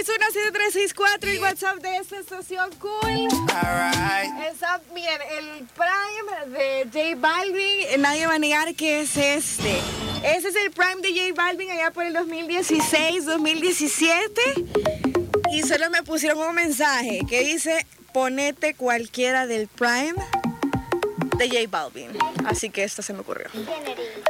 661-7364, el WhatsApp de esta estación cool. Está bien, el Prime de J Balvin, nadie va a negar que es este. Ese es el Prime de J Balvin allá por el 2016, 2017. Y solo me pusieron un mensaje que dice, ponete cualquiera del Prime de J Balvin. Así que esto se me ocurrió.